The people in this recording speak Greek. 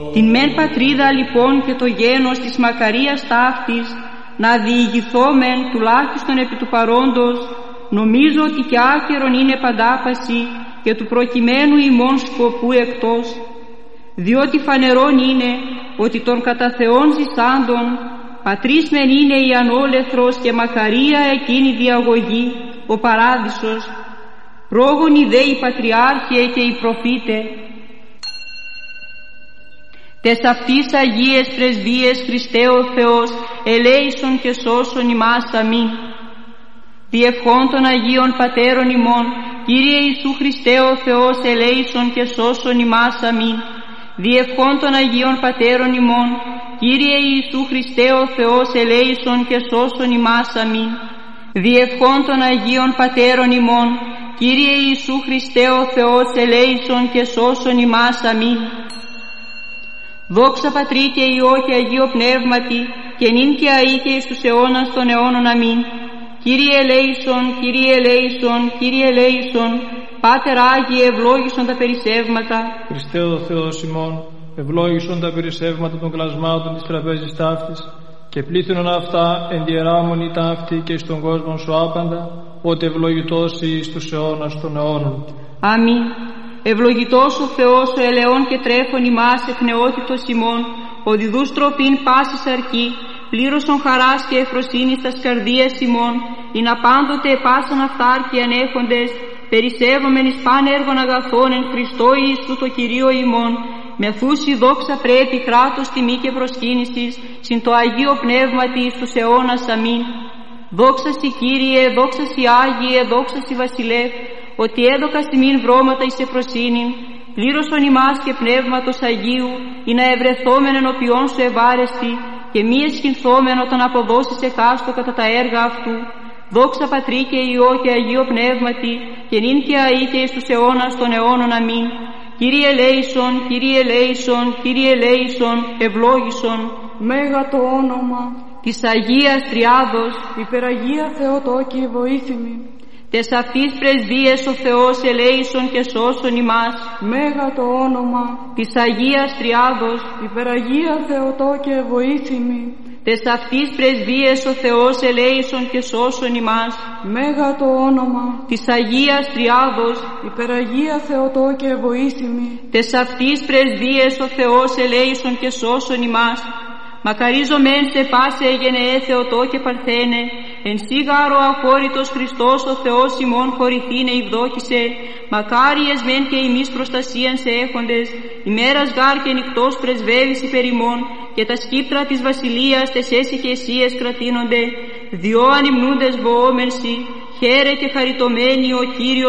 Την μεν πατρίδα λοιπόν και το γένος της μακαρίας ταύτης να διηγηθόμεν τουλάχιστον επί του παρόντος, νομίζω ότι κι άκερον είναι παντάπαση και του προκειμένου ημών σκοπού εκτός, διότι φανερόν είναι ότι των κατά Θεόν ζησάντων πατρίς μεν είναι η ανόλεθρος και μακαρία εκείνη διαγωγή, ο παράδεισος, πρόγονοι δε οι πατριάρχοι και οι προφήτε, τες αυτής Αγίες πρεσβείες Χριστέ ο Θεός ελέησον και σώσον ημάς αμήν. Διευχών των Αγίων Πατέρων ημών, Κύριε Ιησού Χριστέ ο Θεός ελέησον και σώσον ημάς αμήν. Διευχών των Αγίων Πατέρων ημών, Κύριε Ιησού Χριστέ ο Θεός ελέησον και σώσον ημάς αμήν. Διευχών των Αγίων Πατέρων ημών, Κύριε Ιησού Χριστέ ο Θεός ελέησον και σώσον ημάς αμήν. Δόξα Πατρί και Υιό και Αγίο Πνεύματι, και νυν και αεί και εις τους αιώνας των αιώνων αμήν. Κύριε ελέησον, Κύριε ελέησον, Κύριε ελέησον, Πάτερ Άγιε ευλόγησον τα περισσεύματα. Χριστέ ο Θεός ημών, ευλόγησον τα περισσεύματα των κλασμάτων της τραπέζης ταύτης, και πλήθυνον αυτά εν διεράμονη ταύτη και στον κόσμο σου άπαντα, ότι ευλογητός εις τους αιώνας των αιώνων. Αμήν. Ευλογητός ο Θεός ο ελαιών και τρέφων ημάς εκ νεότητος ημών, ο διδούς τροπήν πάσης αρκή, πλήρωσον χαράς και εφροσύνης τας καρδίας ημών, ειν απάντοτε πάσαν αυτάρκοι ανέχοντες, περισσεύομεν εις παν έργων αγαθών εν Χριστώ Ιησού το Κυρίο ημών, με θούση δόξα πρέπει, κράτος, τιμή και προσκύνησης, συν το Αγίο Πνεύματι εις τους αιώνας αμήν. Δόξα σοι Κύριε, δόξα σοι Άγιε, δόξα σοι Βασιλεύ, ότι έδωκας ημίν βρώματα εις εφροσύνην, πλήρωσον ημάς και πνεύματος Αγίου, ή να ευρεθόμεν ενώπιόν σου ευάρεστη, και μη εσχυνθόμεν όταν αποδώσεις εκάστο κατά τα έργα αυτού. Δόξα Πατρί και Υιό και Αγίο Πνεύματι, και νυν και αεί και εις τους αιώνας των αιώνων αμήν. Κύριε ελέησον, Κύριε ελέησον, Κύριε ελέησον, ευλόγησον. Μέγα το όνομα της Αγίας Τριάδος, υπεραγία Θεοτόκη βοήθημη. Τες αυτής πρεσβείες ο Θεός ελέησον και σώσον ημάς. Μέγα το όνομα της Αγίας Τριάδος, υπεραγία Θεοτόκη βοήθημη. Τες αυτής πρεσβείες ο Θεός ελέησον και σώσον ημάς. Μέγα το όνομα της Αγίας Τριάδος, υπεραγία Θεοτόκη βοήθημη. Τες αυτής πρεσβείες ο Θεός ελέησον και σώσον ημάς. Μακαρίζομεν σε πάσε γενεέ Θεοτό και Παρθένε, εν σίγαρο αφόρητος Χριστός ο Θεός ημών χωρηθήνε ευδόκησε, μακάριες μεν και ημείς προστασίαν σε έχοντες, ημέρας γάρ και νυχτός πρεσβεύεις υπερ ημών, και τα σκύπτρα της βασιλείας τες έσυχεσίες κρατείνονται, διό ανυμνούντες βοόμενσι, χαίρε και χαριτωμένοι ο Κύριος